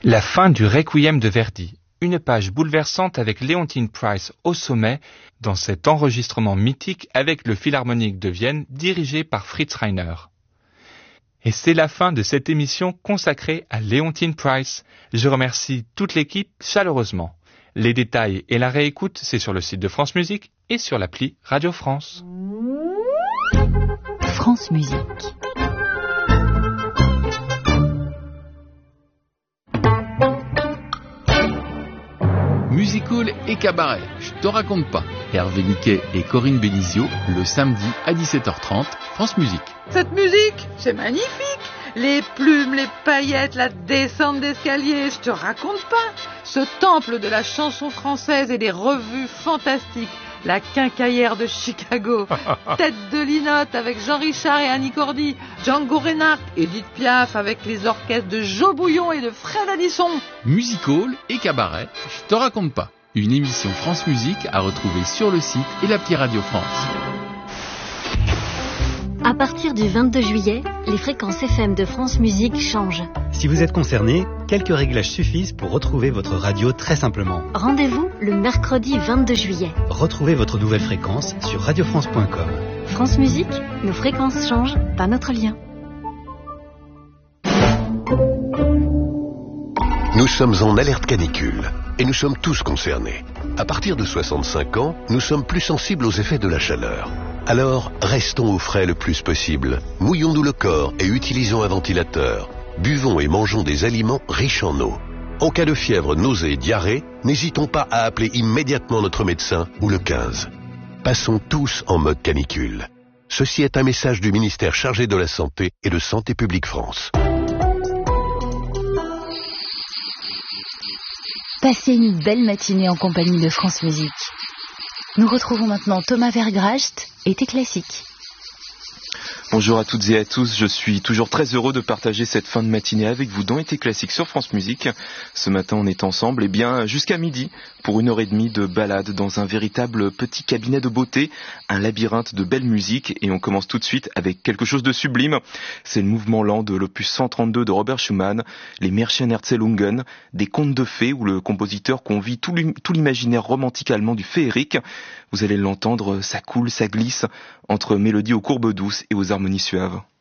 La fin du Requiem de Verdi, une page bouleversante avec Leontyne Price au sommet dans cet enregistrement mythique avec le Philharmonique de Vienne dirigé par Fritz Reiner. Et c'est la fin de cette émission consacrée à Leontyne Price. Je remercie toute l'équipe chaleureusement. Les détails et la réécoute, c'est sur le site de France Musique et sur l'appli Radio France. France Musique. Musical et cabaret, je te raconte pas. Hervé Niquet et Corinne Bénizio, le samedi à 17h30, France Musique. Cette musique, c'est magnifique. Les plumes, les paillettes, la descente d'escalier, je te raconte pas. Ce temple de la chanson française et des revues fantastiques. La Quincaillère de Chicago, Tête de Linotte avec Jean Richard et Annie Cordy, Django Reinhardt, Edith Piaf avec les orchestres de Joe Bouillon et de Fred Addison. Musical et cabaret, je te raconte pas. Une émission France Musique à retrouver sur le site et l'appli Radio France. À partir du 22 juillet, les fréquences FM de France Musique changent. Si vous êtes concerné, quelques réglages suffisent pour retrouver votre radio très simplement. Rendez-vous le mercredi 22 juillet. Retrouvez votre nouvelle fréquence sur radiofrance.com. France Musique, nos fréquences changent, pas notre lien. Nous sommes en alerte canicule et nous sommes tous concernés. À partir de 65 ans, nous sommes plus sensibles aux effets de la chaleur. Alors, restons au frais le plus possible. Mouillons-nous le corps et utilisons un ventilateur. Buvons et mangeons des aliments riches en eau. En cas de fièvre, nausée, diarrhée, n'hésitons pas à appeler immédiatement notre médecin ou le 15. Passons tous en mode canicule. Ceci est un message du ministère chargé de la Santé et de Santé publique France. Passez une belle matinée en compagnie de France Musique. Nous retrouvons maintenant Thomas Vergracht et Tes Classiques. Bonjour à toutes et à tous, je suis toujours très heureux de partager cette fin de matinée avec vous dans Été Classique sur France Musique. Ce matin on est ensemble jusqu'à midi pour 1h30 de balade dans un véritable petit cabinet de beauté, un labyrinthe de belle musique, et on commence tout de suite avec quelque chose de sublime. C'est le mouvement lent de l'opus 132 de Robert Schumann, les Märchenerzählungen, des contes de fées où le compositeur convie tout l'imaginaire romantique allemand du féerique. Vous allez l'entendre, ça coule, ça glisse entre mélodies aux courbes douces et aux harmonies suaves.